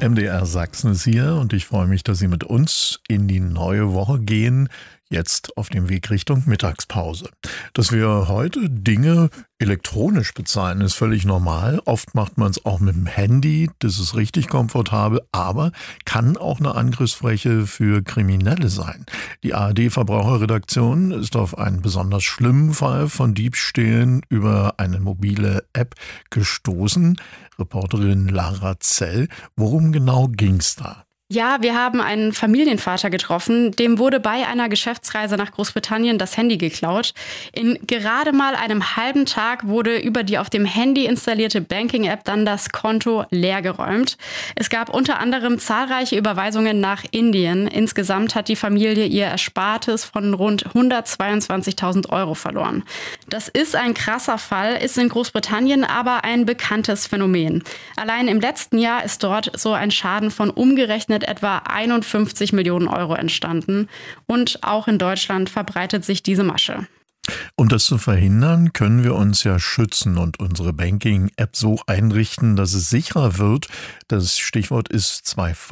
MDR Sachsen ist hier und ich freue mich, dass Sie mit uns in die neue Woche gehen, jetzt auf dem Weg Richtung Mittagspause. Dass wir heute Dinge elektronisch bezahlen, ist völlig normal. Oft macht man es auch mit dem Handy, das ist richtig komfortabel, aber kann auch eine Angriffsfläche für Kriminelle sein. Die ARD-Verbraucherredaktion ist auf einen besonders schlimmen Fall von Diebstählen über eine mobile App gestoßen. Reporterin Lara Zell, worum genau ging's da? Ja, wir haben einen Familienvater getroffen, dem wurde bei einer Geschäftsreise nach Großbritannien das Handy geklaut. In gerade mal einem halben Tag wurde über die auf dem Handy installierte Banking-App dann das Konto leergeräumt. Es gab unter anderem zahlreiche Überweisungen nach Indien. Insgesamt hat die Familie ihr Erspartes von rund 122.000 Euro verloren. Das ist ein krasser Fall, ist in Großbritannien aber ein bekanntes Phänomen. Allein im letzten Jahr ist dort so ein Schaden von umgerechnet etwa 51 Millionen Euro entstanden. Und auch in Deutschland verbreitet sich diese Masche. Um das zu verhindern, können wir uns ja schützen und unsere Banking-App so einrichten, dass es sicherer wird. Das Stichwort ist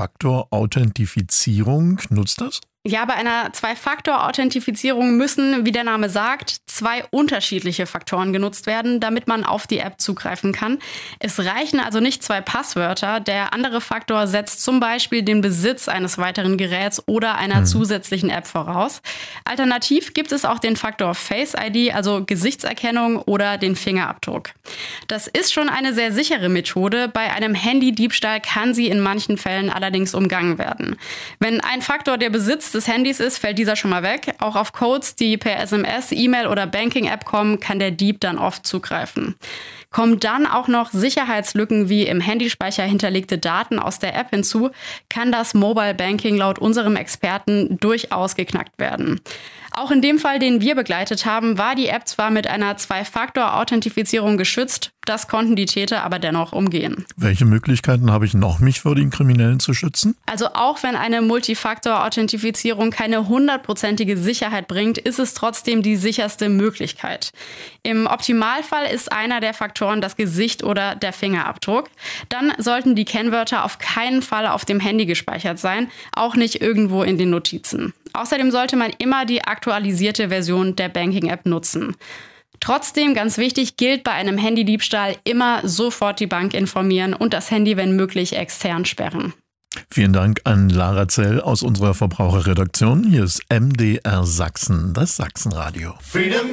Zwei-Faktor-Authentifizierung. Nutzt das? Ja, bei einer Zwei-Faktor-Authentifizierung müssen, wie der Name sagt, zwei unterschiedliche Faktoren genutzt werden, damit man auf die App zugreifen kann. Es reichen also nicht zwei Passwörter. Der andere Faktor setzt zum Beispiel den Besitz eines weiteren Geräts oder einer zusätzlichen App voraus. Alternativ gibt es auch den Faktor Face ID, also Gesichtserkennung oder den Fingerabdruck. Das ist schon eine sehr sichere Methode. Bei einem Handydiebstahl kann sie in manchen Fällen allerdings umgangen werden. Wenn ein Faktor der Besitz des Handys ist, fällt dieser schon mal weg. Auch auf Codes, die per SMS, E-Mail oder Banking-App kommen, kann der Dieb dann oft zugreifen. Kommen dann auch noch Sicherheitslücken wie im Handyspeicher hinterlegte Daten aus der App hinzu, kann das Mobile Banking laut unserem Experten durchaus geknackt werden. Auch in dem Fall, den wir begleitet haben, war die App zwar mit einer Zwei-Faktor-Authentifizierung geschützt, das konnten die Täter aber dennoch umgehen. Welche Möglichkeiten habe ich noch, mich vor den Kriminellen zu schützen? Also auch wenn eine Multifaktor-Authentifizierung keine 100%ige Sicherheit bringt, ist es trotzdem die sicherste Möglichkeit. Im Optimalfall ist einer der Faktoren das Gesicht oder der Fingerabdruck. Dann sollten die Kennwörter auf keinen Fall auf dem Handy gespeichert sein, auch nicht irgendwo in den Notizen. Außerdem sollte man immer die aktualisierte Version der Banking-App nutzen. Trotzdem, ganz wichtig, gilt bei einem Handydiebstahl immer sofort die Bank informieren und das Handy, wenn möglich, extern sperren. Vielen Dank an Lara Zell aus unserer Verbraucherredaktion. Hier ist MDR Sachsen, das Sachsenradio. Freedom.